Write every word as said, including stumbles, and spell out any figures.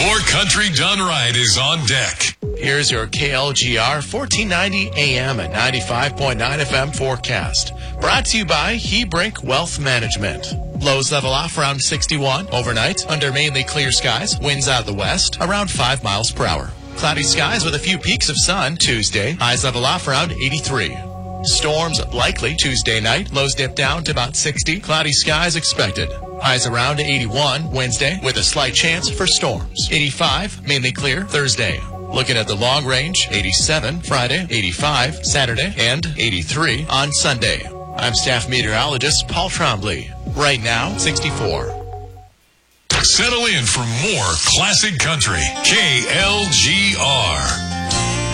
More country done right is on deck. Here's your K L G R fourteen ninety A M and ninety-five point nine F M forecast. Brought to you by Hebrink Wealth Management. Lows level off around sixty-one. Overnight, under mainly clear skies. Winds out of the west, around five miles per hour. Cloudy skies with a few peaks of sun. Tuesday, highs level off around eighty-three. Storms likely Tuesday night. Lows dip down to about sixty. Cloudy skies expected. Highs around eighty-one Wednesday with a slight chance for storms. eighty-five, mainly clear Thursday. Looking at the long range, eighty-seven Friday, eighty-five Saturday, and eighty-three on Sunday. I'm staff meteorologist Paul Trombley. Right now, sixty-four. Settle in for more classic country. K L G R.